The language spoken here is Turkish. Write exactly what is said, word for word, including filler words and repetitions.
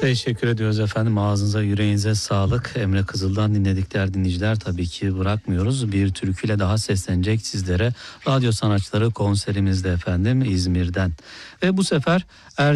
Teşekkür ediyoruz efendim. Ağzınıza yüreğinize sağlık. Emre Kızıl'dan dinledik değerli dinleyiciler. Tabii ki bırakmıyoruz. Bir türküyle daha seslenecek sizlere. Radyo Sanatçıları konserimizde efendim İzmir'den. Ve bu sefer Er